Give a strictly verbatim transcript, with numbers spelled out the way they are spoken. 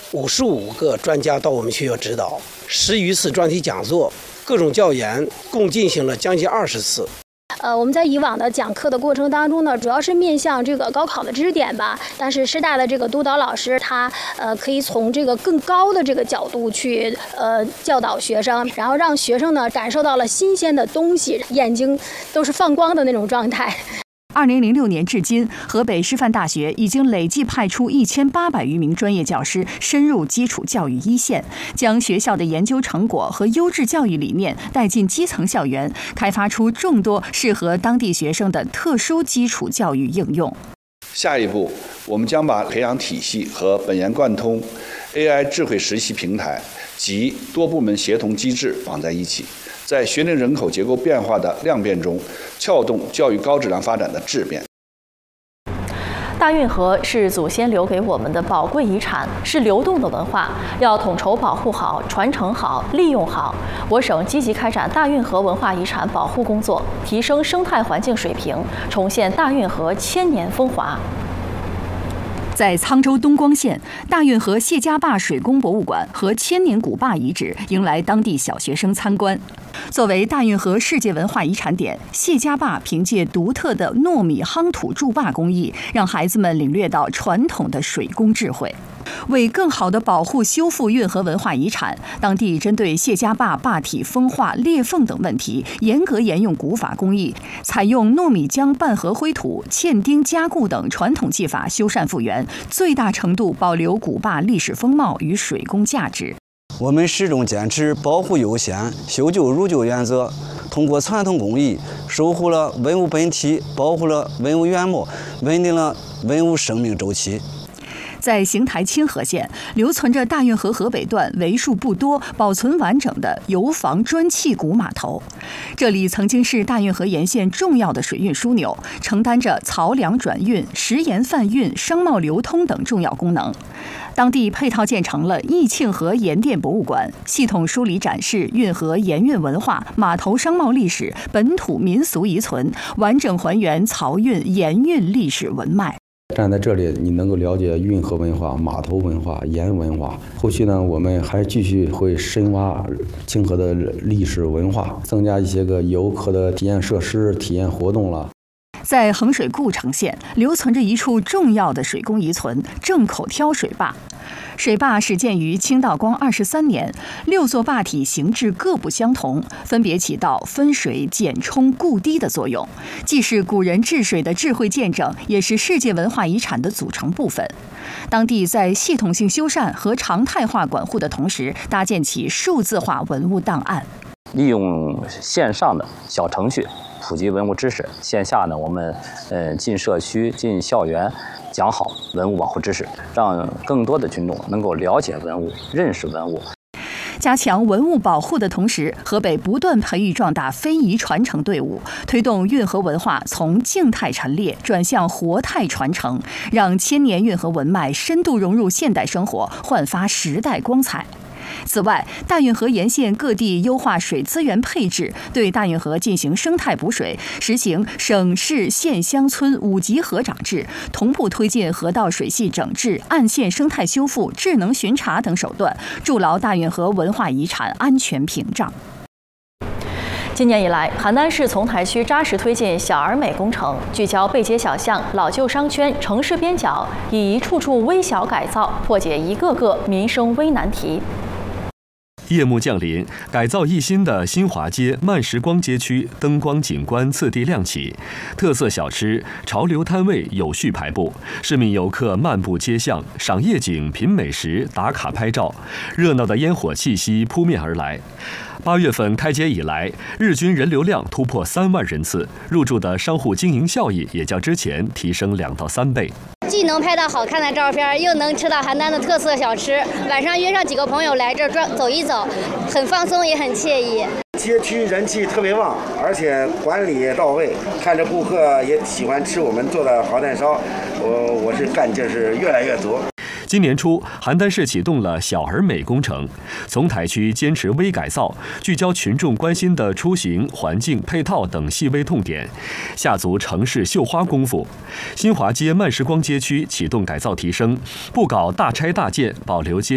五十五个专家到我们学校指导，十余次专题讲座，各种教研，共进行了将近二十次。 呃，我们在以往的讲课的过程当中呢，主要是面向这个高考的知识点吧。但是师大的这个督导老师他呃可以从这个更高的这个角度去呃教导学生，然后让学生呢感受到了新鲜的东西，眼睛都是放光的那种状态。 二零零六年至今，河北师范大学已经累计派出一千八百余名专业教师深入基础教育一线，将学校的研究成果和优质教育理念带进基层校园，开发出众多适合当地学生的特殊基础教育应用。 下一步，我们将把培养体系和本研贯通、A I 智慧实习平台及多部门协同机制绑在一起，在学龄人口结构变化的量变中，撬动教育高质量发展的质变。 大运河是祖先留给我们的宝贵遗产，是流动的文化，要统筹保护好、传承好、利用好。我省积极开展大运河文化遗产保护工作，提升生态环境水平，重现大运河千年风华。 在沧州东光县，大运河谢家坝水工博物馆和千年古坝遗址迎来当地小学生参观。作为大运河世界文化遗产点，谢家坝凭借独特的糯米夯土筑坝工艺，让孩子们领略到传统的水工智慧。为更好地保护修复运河文化遗产，当地针对谢家坝坝体风化、裂缝等问题，严格沿用古法工艺，采用糯米浆拌合灰土、嵌钉加固等传统技法修缮复原，最大程度保留古坝历史风貌与水工价值。 我们始终坚持保护优先、修旧如旧原则，通过传统工艺守护了文物本体，保护了文物原貌，稳定了文物生命周期。 在邢台清河县，留存着大运河河北段为数不多、保存完整的油坊砖砌古码头。这里曾经是大运河沿线重要的水运枢纽，承担着漕粮转运、食盐贩运、商贸流通等重要功能。当地配套建成了义庆河盐店博物馆，系统梳理展示运河盐运文化、码头商贸历史、本土民俗遗存，完整还原漕运盐运历史文脉。 站在这里，你能够了解运河文化、码头文化、盐文化。后期呢，我们还继续会深挖清河的历史文化，增加一些个游客的体验设施、体验活动了。 在衡水故城县，留存着一处重要的水工遗存——正口挑水坝。水坝始建于清道光二十三年，六座坝体形制各不相同，分别起到分水、减冲、固堤的作用，既是古人治水的智慧见证，也是世界文化遗产的组成部分。当地在系统性修缮和常态化管护的同时，搭建起数字化文物档案， 利用线上的小程序普及文物知识，线下呢，我们呃进社区、进校园讲好文物保护知识，让更多的群众能够了解文物、认识文物。 加强文物保护的同时，河北不断培育壮大非遗传承队伍，推动运河文化从静态陈列转向活态传承，让千年运河文脉深度融入现代生活，焕发时代光彩。此外，大运河沿线各地优化水资源配置，对大运河进行生态补水，实行省市县乡村五级河长制，同步推进河道水系整治、岸线生态修复、智能巡查等手段，筑牢大运河文化遗产安全屏障。 今年以来，邯郸市丛台区扎实推进小而美工程，聚焦背街小巷、老旧商圈、城市边角，以一处处微小改造，破解一个个民生微难题。 夜幕降临，改造一新的新华街慢时光街区灯光景观次第亮起，特色小吃、潮流摊位有序排布，市民游客漫步街巷，赏夜景、品美食、打卡拍照，热闹的烟火气息扑面而来。八月份开街以来，日均人流量突破三万人次，入驻的商户经营效益也较之前提升两到三倍。 既能拍到好看的照片，又能吃到邯郸的特色小吃。晚上约上几个朋友来这儿转走一走，很放松也很惬意。 街区人气特别旺，而且管理也到位，看着顾客也喜欢吃我们做的好蛋烧，我我是干劲是越来越足。 今年初，邯郸市启动了小而美工程，丛台区坚持微改造，聚焦群众关心的出行、环境、配套等细微痛点，下足城市绣花功夫。新华街慢时光街区启动改造提升，不搞大拆大建，保留街